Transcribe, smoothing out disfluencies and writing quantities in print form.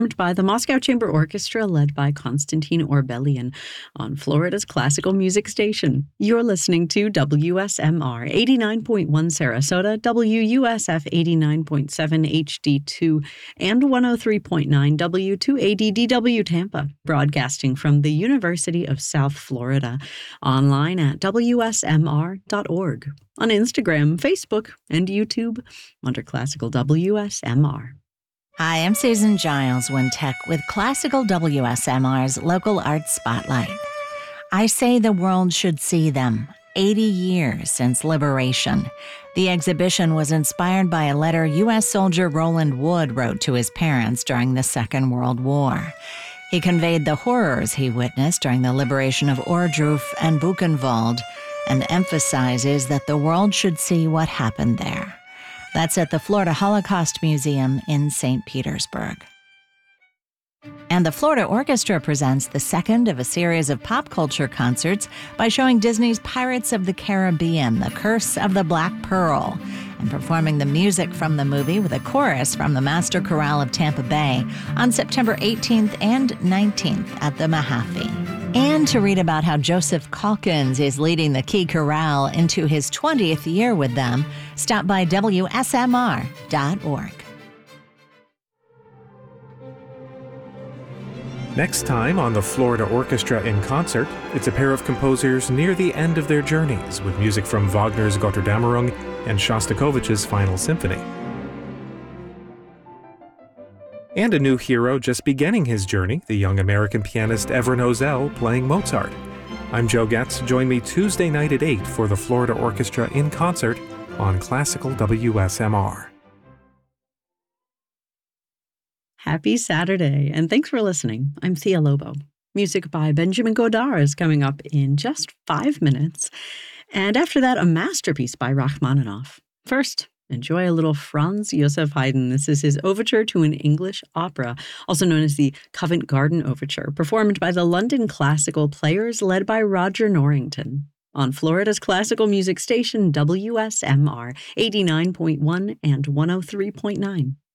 by the Moscow Chamber Orchestra led by Konstantin Orbelian on Florida's classical music station. You're listening to WSMR 89.1 Sarasota, WUSF 89.7 HD2, and 103.9 W2ADDW Tampa, broadcasting from the University of South Florida, online at WSMR.org, on Instagram, Facebook, and YouTube under Classical WSMR. Hi, I'm Susan Giles Wintech with Classical WSMR's Local Arts Spotlight. I say the world should see them. 80 years since liberation. The exhibition was inspired by a letter U.S. soldier Roland Wood wrote to his parents during the Second World War. He conveyed the horrors he witnessed during the liberation of Ohrdruf and Buchenwald and emphasizes that the world should see what happened there. That's at the Florida Holocaust Museum in St. Petersburg. And the Florida Orchestra presents the second of a series of pop culture concerts by showing Disney's Pirates of the Caribbean, The Curse of the Black Pearl, and performing the music from the movie with a chorus from the Master Chorale of Tampa Bay on September 18th and 19th at the Mahaffey. And to read about how Joseph Calkins is leading the Key Chorale into his 20th year with them, stop by WSMR.org. Next time on the Florida Orchestra in Concert, it's a pair of composers near the end of their journeys with music from Wagner's Götterdämmerung and Shostakovich's Final Symphony. And a new hero just beginning his journey, the young American pianist Evren Ozel playing Mozart. I'm Joe Getz. Join me Tuesday night at 8 for the Florida Orchestra in Concert on Classical WSMR. Happy Saturday, and thanks for listening. I'm Thea Lobo. Music by Benjamin Godard is coming up in just 5 minutes. And after that, a masterpiece by Rachmaninoff. First, enjoy a little Franz Joseph Haydn. This is his overture to an English opera, also known as the Covent Garden Overture, performed by the London Classical Players led by Roger Norrington on Florida's classical music station WSMR 89.1 and 103.9.